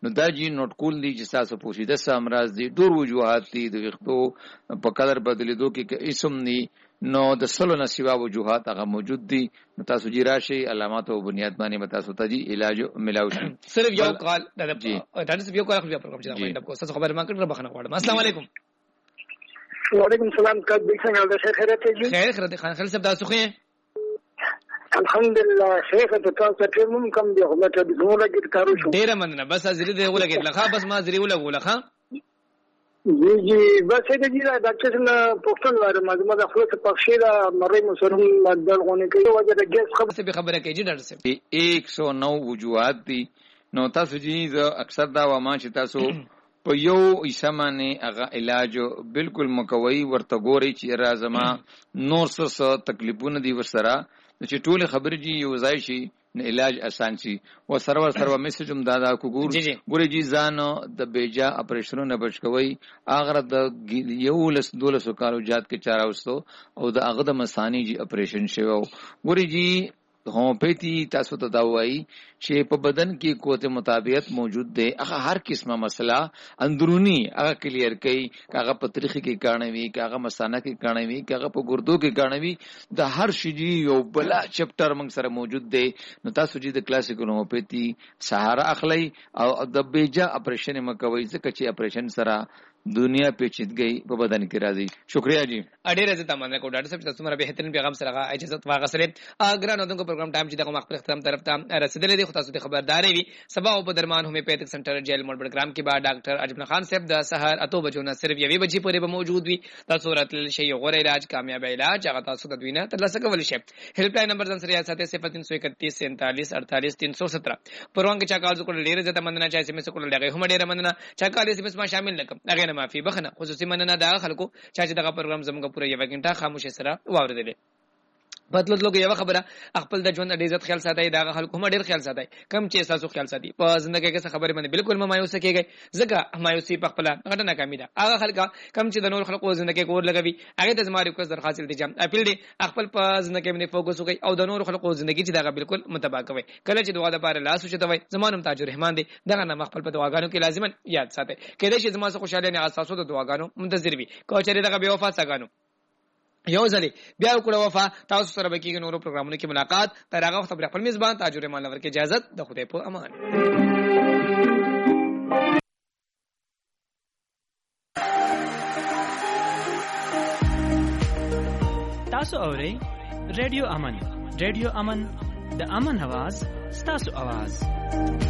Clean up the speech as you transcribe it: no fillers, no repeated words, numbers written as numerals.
نو دا جی نوٹ کول دي چې تاسو پوښیده څه امراض دي ډور وجوهات دي د ویښتو په قدر بدلیدو کې اسم دي نو د سلو نه سوا وجوهات هغه موجود دي نو تاسو جی راشي علامات او بنیاد باندې متاسو ته جی علاج ملاو شي صرف یو کال دا صرف یو کال خو پروګرام چې دا باندې کو تاسو خبر ما کړم بخنه غواړم. السلام علیکم. وعلیکم السلام. کله به څنګه ده خیرت دی؟ خیر خان خل صاحب تاسو خو الحمدلله شیخ ته تاسو ته مم کم دی خو مته د نور کې کارو شو ډیر مننه بس ازری دی ولګی لخوا بس ما ازری ولګولخه جی بس دې دی دا ډاکټر نه پوښتنه لرم ما د خپل پښې دا مری مسرم مدل غونې کوي وجه د ګیس خبره کوي جی ډاکټر صاحب 109 وجوهات دي نو تاسو جی اکثر دا وما چې تاسو په یو ایسمانه هغه علاج بالکل مکوي ورته ګوري چې رازما نور څه تکلیفونه دي ورسره چې ټول خبرې جی یو ځای شي علاج آسان شي او سرور میسج هم دادا کوګور ګوري جی ځان د بیجا اپریشنونو بچ کوي اگر د یو لس دولس کالو جات کې چاره وستو او د هغه د مسانی جی اپریشن شوی ګوري جی هومیوپیتھی تاسو ته دا وایي چې په بدن کې قوت مطابقت موجود دی هغه هر قسمه مسله اندرونی هغه کلیر کوي هغه په تاریخ کې کانوي هغه مسانه کې کانوي هغه په ګردو کې کانوي د هر شي یو بلا چپټر موږ سره موجود دی نو تاسو چې د کلاسیکل هومیوپیتھی سهارا اخلي او د بیجا اپریشن مکوي ځکه چې اپریشن سره دنیا پیچیدګي په بدن کې راځي. شکریہ جی اډیر عزت امانه کو ډاکټر صاحب تاسو مره بهترین پیغام سره اجازه واغسره اگر نو دغه پروګرام ټایم چې دغه مخ پر اختتام طرف ته رسیدلې دي خو تاسو ته خبرداري وي سبا په درمان هومیوپیتھک سنټر جیل موډ پروګرام کې بعد ډاکټر اجمل خان صاحب د سحر اتو بجو نه صرف یوې بجې پورې به موجود وي تاسو راتل شي غوړ علاج کامیاب علاج هغه تاسو د دوینه ترلاسه کول شي. هیلپ لاین نمبر سره 7331 پروان کې چا کال کول ډیر عزت امانه چا SMS کول لګي هم ډیر امانه چا کال SMS ما شامل نکم هغه نه معافي بخنه خصوصي مننه دا خلکو چې دغه پروګرام زموږ پوره یو غنټه خاموشه سره واوریدل. بدلت لوګي یو خبره خپل د ژوند د عزت خیال ساتي دا خلکو هم ډیر خیال ساتي کم چې تاسو خیال ساتي په ژوندۍ کې څه خبره باندې بالکل مایوس کېږي ځکه مایوسی په خپل غټه ناکامي ده هغه خلک کم چې د نور خلکو ژوندۍ کې کور لګوي هغه د زماري کو درخواست دي جام اپیل دي خپل په ژوندۍ کې باندې فوکس وکړي او د نور خلکو ژوندۍ چې دا بالکل متبا کوي کله چې دعا د پاره لاس وشتوي زمانم تاج الرحمن دي دغه نه خپل په دعاګانو کې لازما یاد ساتي کله چې زما څخه خوشاله نه اساسو د دعاګانو منتظر وي کوچري دغه بے وفا څنګه یو ځلې بیا وکړه وفا تاسو سره به کېږي نورو پروګرامونو کې ملاقات تر هغه وخت پر خپل میزبان تاج الرحمن لور کې اجازه د خدای په امان. تاسو اورئ ریډیو امن د امن اواز ستاسو اواز